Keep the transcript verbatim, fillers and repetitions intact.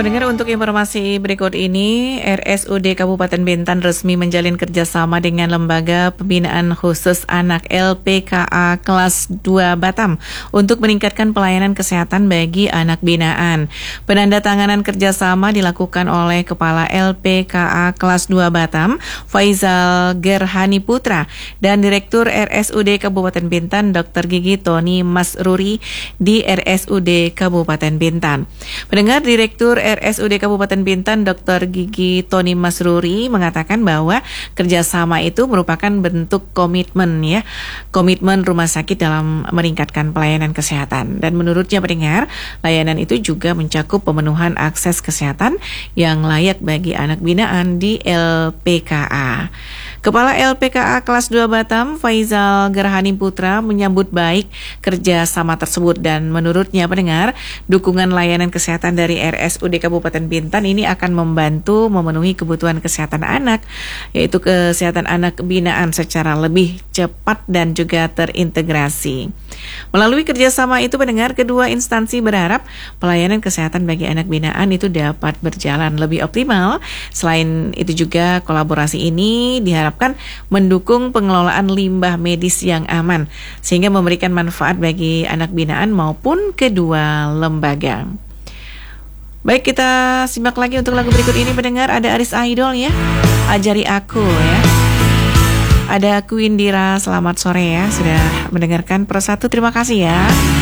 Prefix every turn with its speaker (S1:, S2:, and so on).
S1: Pendengar, untuk informasi berikut ini, R S U D Kabupaten Bintan resmi menjalin kerjasama dengan Lembaga Pembinaan Khusus Anak L P K A Kelas dua Batam untuk meningkatkan pelayanan kesehatan bagi anak binaan. Penandatanganan kerjasama dilakukan oleh Kepala L P K A Kelas dua Batam, Faizal Gerhani Putra, dan Direktur R S U D Kabupaten Bintan, Dokter Gigi Tony Masruri di R S U D Kabupaten Bintan. Pendengar, Direktur R S U D Kabupaten Bintan, Dokter Gigi Tony Masruri mengatakan bahwa kerjasama itu merupakan bentuk komitmen ya, komitmen rumah sakit dalam meningkatkan pelayanan kesehatan. Dan menurutnya, pendengar, layanan itu juga mencakup pemenuhan akses kesehatan yang layak bagi anak binaan di L P K A. Kepala L P K A Kelas dua Batam, Faizal Gerhani Putra, menyambut baik kerjasama tersebut dan menurutnya, pendengar, dukungan layanan kesehatan dari R S U D Kabupaten Bintan ini akan membantu memenuhi kebutuhan kesehatan anak, yaitu kesehatan anak binaan secara lebih cepat dan juga terintegrasi. Melalui kerjasama itu, pendengar, kedua instansi berharap pelayanan kesehatan bagi anak binaan itu dapat berjalan lebih optimal. Selain itu juga, kolaborasi ini diharapkan mendukung pengelolaan limbah medis yang aman, sehingga memberikan manfaat bagi anak binaan maupun kedua lembaga. Baik, kita simak lagi untuk lagu berikut ini, pendengar. Ada Aris Idol ya, Ajari Aku ya. Ada Queen Dira, selamat sore ya, sudah mendengarkan Persatu, terima kasih ya.